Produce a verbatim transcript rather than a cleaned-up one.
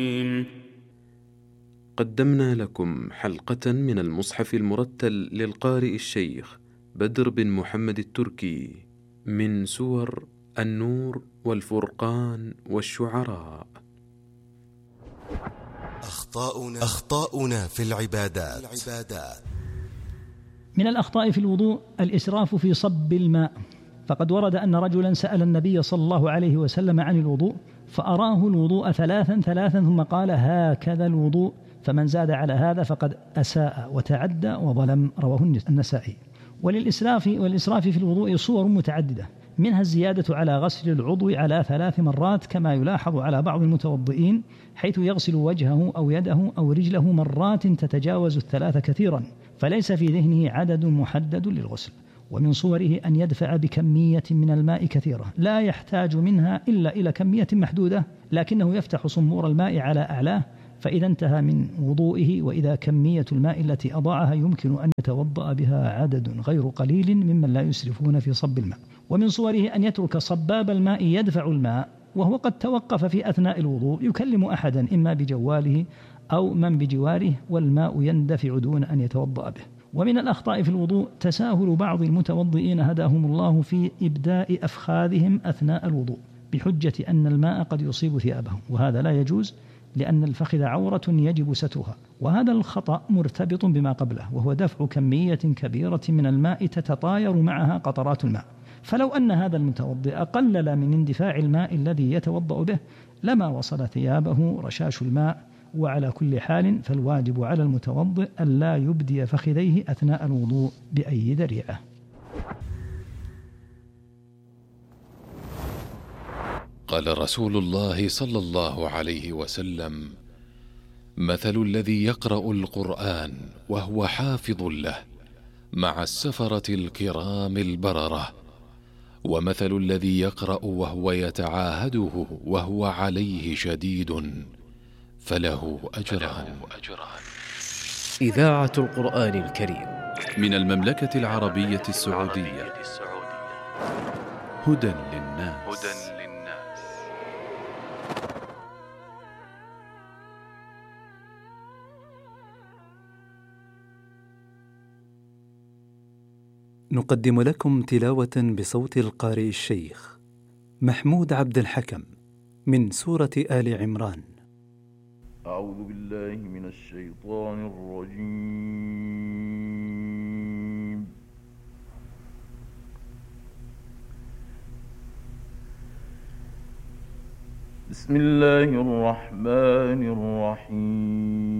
قدمنا لكم حلقة من المصحف المرتل للقارئ الشيخ بدر بن محمد التركي من سور النور والفرقان والشعراء. أخطاؤنا, أخطاؤنا في العبادات. من الأخطاء في الوضوء الإسراف في صب الماء، فقد ورد أن رجلا سأل النبي صلى الله عليه وسلم عن الوضوء فأراه الوضوء ثلاثا ثلاثا ثم قال هكذا الوضوء، فمن زاد على هذا فقد أساء وتعدى وظلم، رواه النسائي. وللإسراف والإسراف في الوضوء صور متعددة، منها الزيادة على غسل العضو على ثلاث مرات كما يلاحظ على بعض المتوضئين، حيث يغسل وجهه أو يده أو رجله مرات تتجاوز الثلاث كثيرا، فليس في ذهنه عدد محدد للغسل. ومن صوره أن يدفع بكمية من الماء كثيرة لا يحتاج منها إلا إلى كمية محدودة، لكنه يفتح صنبور الماء على أعلاه، فإذا انتهى من وضوئه وإذا كمية الماء التي أضاعها يمكن أن يتوضأ بها عدد غير قليل ممن لا يسرفون في صب الماء. ومن صوره أن يترك صباب الماء يدفع الماء وهو قد توقف في أثناء الوضوء يكلم أحدا إما بجواله أو من بجواره والماء يندفع دون أن يتوضأ به. ومن الأخطاء في الوضوء تساهل بعض المتوضئين هداهم الله في إبداء أفخاذهم أثناء الوضوء بحجة أن الماء قد يصيب ثيابهم، وهذا لا يجوز لأن الفخذ عورة يجب سترها، وهذا الخطأ مرتبط بما قبله وهو دفع كمية كبيرة من الماء تتطاير معها قطرات الماء، فلو أن هذا المتوضئ قلل من اندفاع الماء الذي يتوضأ به لما وصل ثيابه رشاش الماء. وعلى كل حال فالواجب على المتوضئ ألا يبدي فخذيه أثناء الوضوء بأي ذريعة. قال رسول الله صلى الله عليه وسلم: مثل الذي يقرأ القرآن وهو حافظ له مع السفرة الكرام البررة، ومثل الذي يقرأ وهو يتعاهده وهو عليه شديد فله أجران. إذاعة القرآن الكريم من المملكة العربية السعودية. هدى للناس. نقدم لكم تلاوة بصوت القارئ الشيخ محمود عبد الحكم من سورة آل عمران. أعوذ بالله من الشيطان الرجيم. بسم الله الرحمن الرحيم.